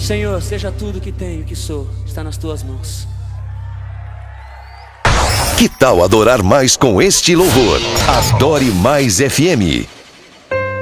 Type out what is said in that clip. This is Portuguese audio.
Senhor, seja tudo que tenho, que sou, está nas tuas mãos. Que tal adorar mais com este louvor? Adore Mais FM.